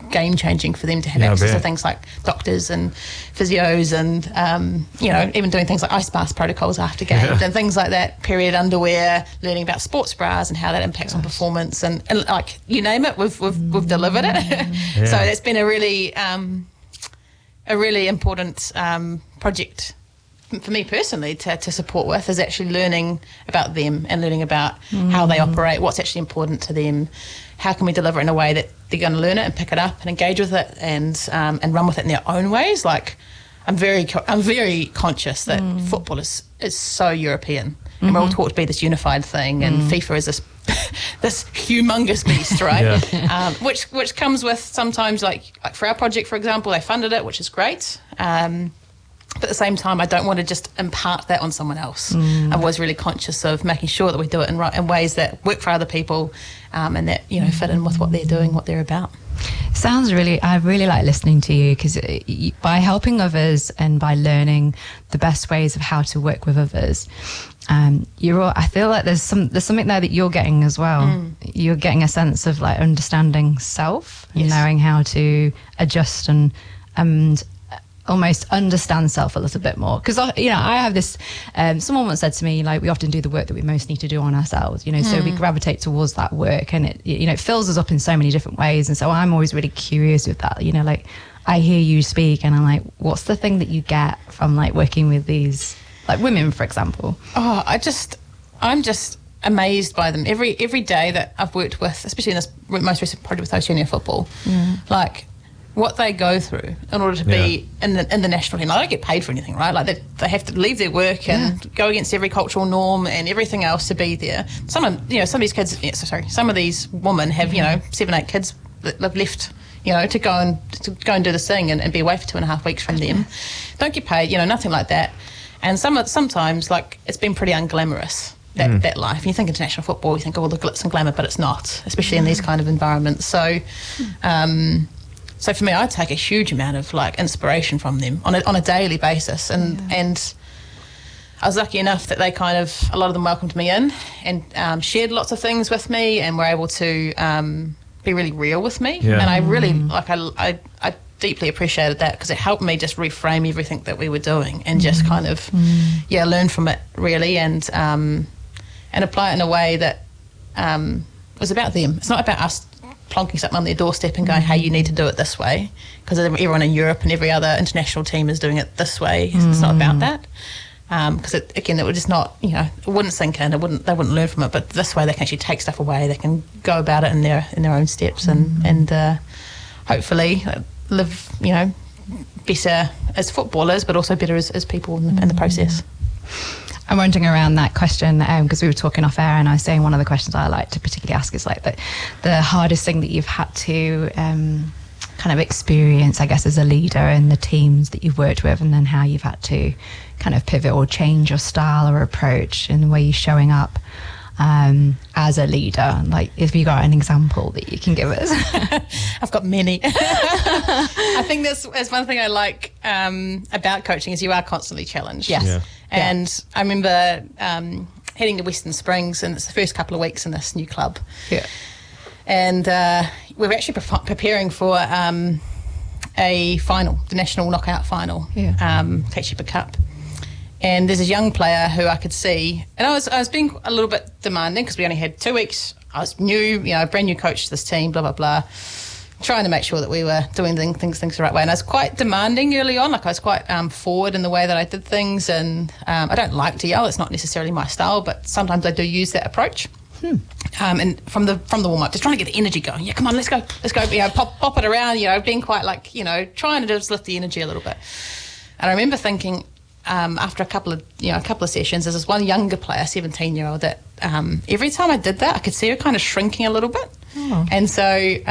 game-changing for them to have access to things like doctors and physios and, even doing things like ice bath protocols after games and things like that, period underwear, learning about sports bras and how that impacts on performance and like, you name it, we've delivered it. So it's been a really important project for me personally to support with, is actually learning about them and learning about how they operate, what's actually important to them, how can we deliver it in a way that they're going to learn it and pick it up and engage with it and run with it in their own ways. Like I'm very conscious that football is so European and we're all taught to be this unified thing, and FIFA is this humongous beast, right? Which comes with sometimes like for our project, for example, they funded it, which is great. But at the same time, I don't want to just impart that on someone else. I was really conscious of making sure that we do it in ways that work for other people and that, fit in with what they're doing, what they're about. I really like listening to you, because by helping others and by learning the best ways of how to work with others, I feel like there's something there that you're getting as well. You're getting a sense of like understanding self, knowing how to adjust and almost understand self a little bit more, because I have this someone once said to me, like, we often do the work that we most need to do on ourselves, so we gravitate towards that work, and it fills us up in so many different ways. And so I'm always really curious with that, like I hear you speak and I'm like, what's the thing that you get from like working with these like women, for example? I'm just amazed by them every day that I've worked with, especially in this most recent project with Oceania Football. Like what they go through in order to be in the national team. They don't get paid for anything, right? Like they have to leave their work and go against every cultural norm and everything else to be there. Some of these kids, some of these women have 7-8 kids that have left, to go and do this thing and be away for 2.5 weeks from them. Don't get paid, nothing like that. And sometimes like it's been pretty unglamorous. That life. And you think international football, you think all the glitz and glamour, but it's not, especially in these kind of environments. So. So for me, I take a huge amount of like inspiration from them on a daily basis, and I was lucky enough that they a lot of them welcomed me in and shared lots of things with me and were able to be really real with me. And I really I deeply appreciated that, because it helped me just reframe everything that we were doing and just kind of learn from it really and apply it in a way that was about them. It's not about us plonking something on their doorstep and going, hey, you need to do it this way, because everyone in Europe and every other international team is doing it this way. It's not about that, because it would just not, it wouldn't sink in. They wouldn't learn from it. But this way, they can actually take stuff away. They can go about it in their own steps and hopefully live, better as footballers, but also better as people in the process. I'm wondering around that question, because we were talking off air and I was saying one of the questions I like to particularly ask is like the hardest thing that you've had to kind of experience, I guess, as a leader in the teams that you've worked with, and then how you've had to kind of pivot or change your style or approach in the way you're showing up as a leader. Like, if you got an example that you can give us. I've got many. I think that's one thing I like about coaching, is you are constantly challenged. Yes. Yeah. And I remember heading to Western Springs, and it's the first couple of weeks in this new club. Yeah. And we were actually preparing for a final, the national knockout final, Kate Shepherd Cup. And there's a young player who I could see, and I was being a little bit demanding, because we only had 2 weeks. I was new, brand new coach to this team, blah, blah, blah, trying to make sure that we were doing things the right way. And I was quite demanding early on. Like, I was quite forward in the way that I did things. And I don't like to yell. It's not necessarily my style, but sometimes I do use that approach. And from the warm-up, just trying to get the energy going. Yeah, come on, let's go. Pop it around, being quite like, trying to just lift the energy a little bit. And I remember thinking, after a couple of sessions, there's this one younger player, 17-year-old, that every time I did that, I could see her kind of shrinking a little bit. And so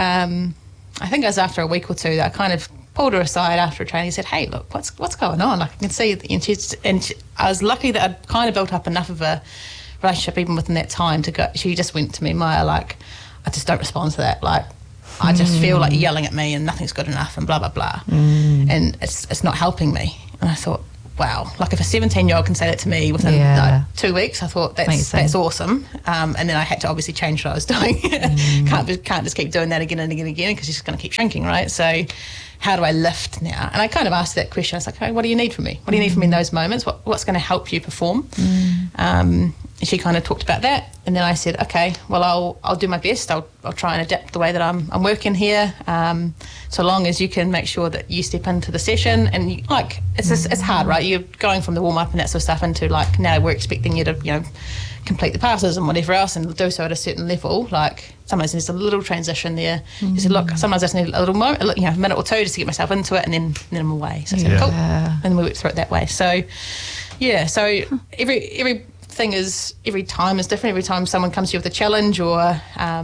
I think it was after a week or two that I kind of pulled her aside after a training and said, hey, look, what's going on? Like, I can see, I was lucky that I'd kind of built up enough of a relationship even within that time to go. She just went to me, Maya, like, I just don't respond to that. Like, I just feel like you're yelling at me and nothing's good enough and blah, blah, blah. And it's not helping me. And I thought, wow, like if a 17-year-old can say that to me within like 2 weeks, I thought that's awesome. And then I had to obviously change what I was doing. Can't just keep doing that again and again and again, because you're just going to keep shrinking, right? So how do I lift now? And I kind of asked that question. I was like, hey, what do you need from me? What do you need from me in those moments? What's going to help you perform? She kind of talked about that, and then I said, okay, well, I'll do my best. I'll try and adapt the way that I'm working here, so long as you can make sure that you step into the session. And you, like, it's hard, right? You're going from the warm up and that sort of stuff into like, now we're expecting you to complete the passes and whatever else, and do so at a certain level. Like sometimes there's a little transition there. You said, look, sometimes I just need a little moment, a minute or two just to get myself into it, and then I'm away. So I said, cool, and then we work through it that way. So so every time is different. Every time someone comes to you with a challenge, or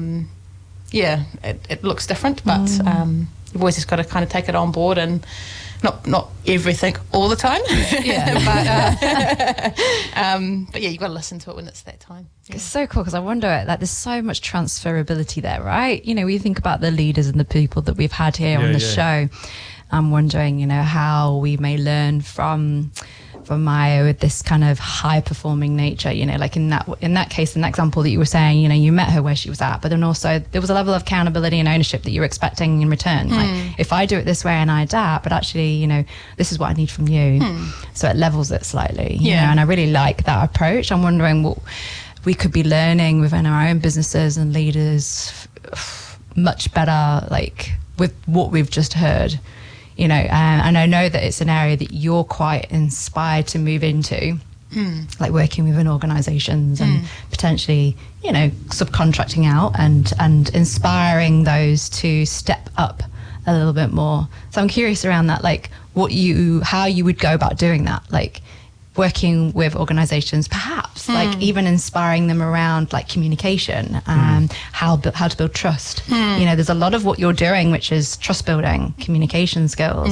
it looks different, but you've always just got to kind of take it on board, and not everything all the time, but you've got to listen to it when it's that time. It's so cool, because I wonder, like, there's so much transferability there, right? We think about the leaders and the people that we've had here on the show. I'm wondering, how we may learn from Maya with this kind of high performing nature, like in that case, in that example that you were saying, you met her where she was at, but then also there was a level of accountability and ownership that you were expecting in return. Like, if I do it this way and I adapt, but actually, this is what I need from you. So it levels it slightly, you know, and I really like that approach. I'm wondering what we could be learning within our own businesses and leaders much better, like with what we've just heard. And I know that it's an area that you're quite inspired to move into, like working within organisations and potentially, subcontracting out and inspiring those to step up a little bit more. So I'm curious around that, like how you would go about doing that, like working with organisations, perhaps like even inspiring them around like communication, how to build trust. There's a lot of what you're doing which is trust building, communication skills,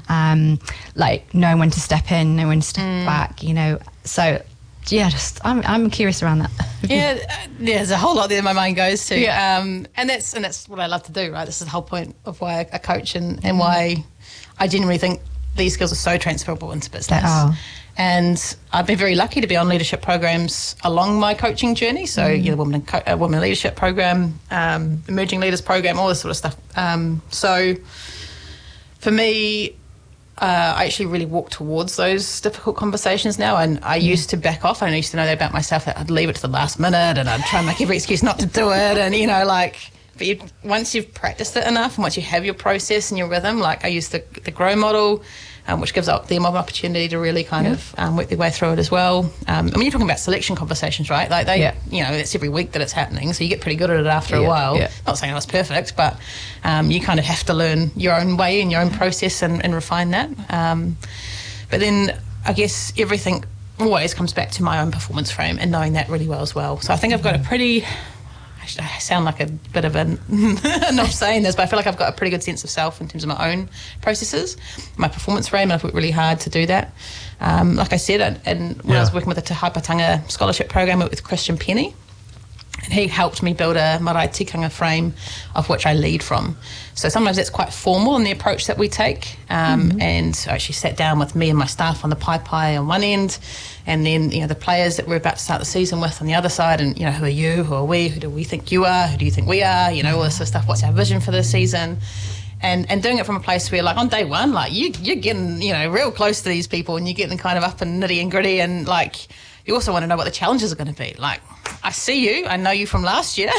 like knowing when to step in, knowing when to step back. So I'm curious around that. There's a whole lot there my mind goes to, and that's what I love to do, right? This is the whole point of why I coach and why I genuinely think these skills are so transferable into business. And I've been very lucky to be on leadership programs along my coaching journey. So, the Women Leadership Program, Emerging Leaders Program, all this sort of stuff. So for me, I actually really walk towards those difficult conversations now. And I used to back off. I used to know that about myself, that I'd leave it to the last minute and I'd try and make every excuse not to do it. And, but once you've practiced it enough and once you have your process and your rhythm, like I use the GROW model, which gives them an opportunity to really kind of work their way through it as well. I mean, you're talking about selection conversations, right? Like it's every week that it's happening, so you get pretty good at it after a while. Not saying I was perfect, but you kind of have to learn your own way and your own process and refine that. But then I guess everything always comes back to my own performance frame and knowing that really well as well. So I think I've got a pretty... I sound like a bit of a not saying this, but I feel like I've got a pretty good sense of self in terms of my own processes, my performance frame, and I've worked really hard to do that. Like I said, and when I was working with the Te Haipatanga Scholarship Program with Christian Penny, and he helped me build a marae tikanga frame of which I lead from. So sometimes it's quite formal in the approach that we take, and I actually sat down with me and my staff on the pai on one end, and then the players that we're about to start the season with on the other side, and who are you, who are we, who do we think you are, who do you think we are, all this sort of stuff, what's our vision for this season, and doing it from a place where, like, on day one, like you're getting real close to these people and you're getting kind of up and nitty and gritty, and like you also want to know what the challenges are going to be. Like, I see you, I know you from last year.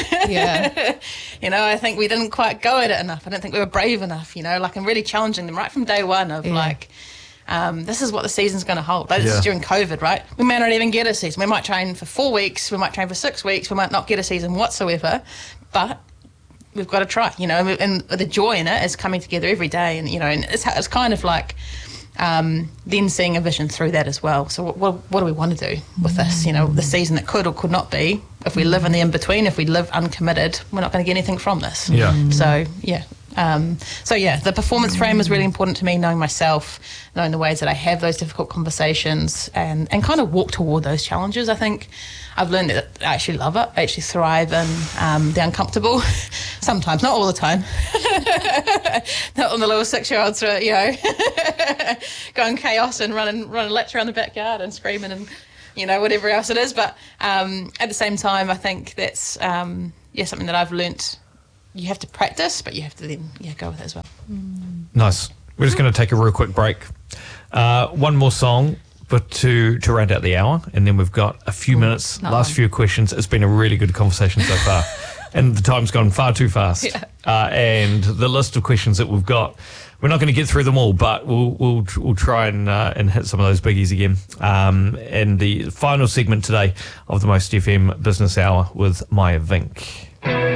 I think we didn't quite go at it enough. I don't think we were brave enough, and really challenging them right from day one of like, this is what the season's going to hold. Like, this is during COVID, right? We may not even get a season. We might train for 4 weeks, we might train for 6 weeks, we might not get a season whatsoever, but we've got to try, and the joy in it is coming together every day, and and it's kind of like then seeing a vision through that as well. So what do we want to do with this? The season that could or could not be. If we live in the in-between, if we live uncommitted, we're not going to get anything from this. So, So yeah, the performance frame was really important to me, knowing myself, knowing the ways that I have those difficult conversations and kind of walk toward those challenges. I think I've learned that I actually love it. I actually thrive in the uncomfortable. Sometimes, not all the time. Not on the little 6-year-olds, going chaos and running laps around the backyard and screaming and, whatever else it is. But at the same time, I think that's, something that I've learnt. You have to practice, but you have to then go with it as well. Nice. We're just going to take a real quick break. One more song, but to round out the hour, and then we've got a few minutes, last few questions. It's been a really good conversation so far, and the time's gone far too fast. Yeah. And the list of questions that we've got, we're not going to get through them all, but we'll try and hit some of those biggies again. And the final segment today of the Most FM Business Hour with Maya Vink.